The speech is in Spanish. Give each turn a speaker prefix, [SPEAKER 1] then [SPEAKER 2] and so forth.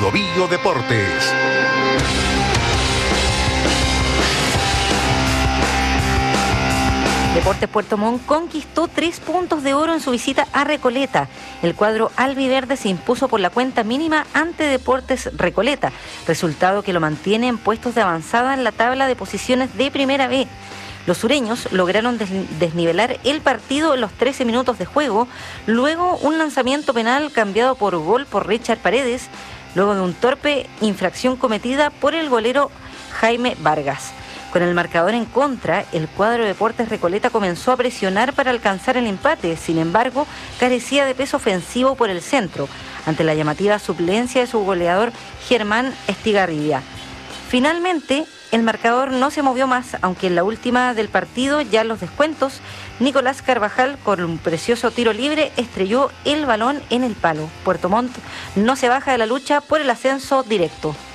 [SPEAKER 1] Bio Bio Deportes.
[SPEAKER 2] Deportes Puerto Montt conquistó 3 puntos de oro en su visita a Recoleta. El cuadro albiverde se impuso por la cuenta mínima ante Deportes Recoleta, resultado que lo mantiene en puestos de avanzada en la tabla de posiciones de Primera B. Los sureños lograron desnivelar el partido en los 13 minutos de juego, luego un lanzamiento penal cambiado por gol por Richard Paredes, luego de un torpe infracción cometida por el golero Jaime Vargas. Con el marcador en contra, el cuadro de Deportes Recoleta comenzó a presionar para alcanzar el empate. Sin embargo, carecía de peso ofensivo por el centro, ante la llamativa suplencia de su goleador Germán Estigarribia. Finalmente, el marcador no se movió más, aunque en la última del partido, ya en los descuentos, Nicolás Carvajal, con un precioso tiro libre, estrelló el balón en el palo. Puerto Montt no se baja de la lucha por el ascenso directo.